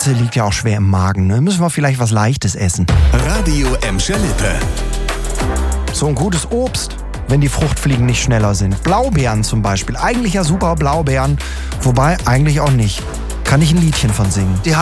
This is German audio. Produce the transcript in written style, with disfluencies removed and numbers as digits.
Hitze liegt ja auch schwer im Magen. Ne? Müssen wir vielleicht was Leichtes essen. Radio Emscher Lippe. So ein gutes Obst, wenn die Fruchtfliegen nicht schneller sind. Blaubeeren zum Beispiel. Eigentlich ja super Blaubeeren. Wobei, eigentlich auch nicht. Kann ich ein Liedchen von singen. Die